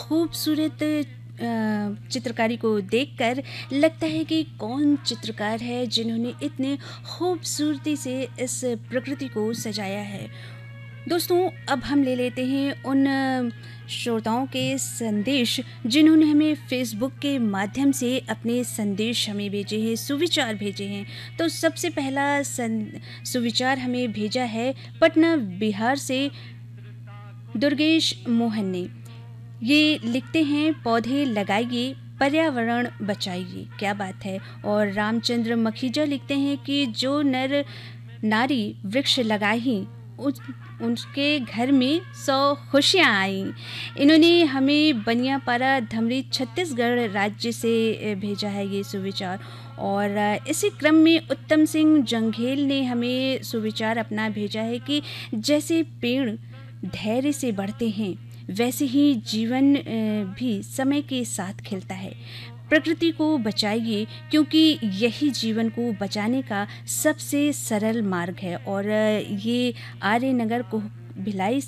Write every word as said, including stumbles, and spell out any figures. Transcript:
खूबसूरत अ, चित्रकारी को देखकर लगता है कि कौन चित्रकार है जिन्होंने इतने खूबसूरती से इस प्रकृति को सजाया है। दोस्तों, अब हम ले लेते हैं उन श्रोताओं के संदेश जिन्होंने हमें फ़ेसबुक के माध्यम से अपने संदेश हमें भेजे हैं, सुविचार भेजे हैं। तो सबसे पहला सं सुविचार हमें भेजा है पटना बिहार से दुर्गेश मोहन ने। ये लिखते हैं, पौधे लगाइए, पर्यावरण बचाइए। क्या बात है। और रामचंद्र मखीजा लिखते हैं कि जो नर नारी वृक्ष लगाई उस उनके घर में सौ खुशियाँ आईं। इन्होंने हमें बनियापारा धमरी छत्तीसगढ़ राज्य से भेजा है ये सुविचार। और इसी क्रम में उत्तम सिंह जंघेल ने हमें सुविचार अपना भेजा है कि जैसे पेड़ धैर्य से बढ़ते हैं वैसे ही जीवन भी समय के साथ खिलता है। प्रकृति को बचाइए क्योंकि यही जीवन को बचाने का सबसे सरल मार्ग है। और ये आर्य नगर को भिलाई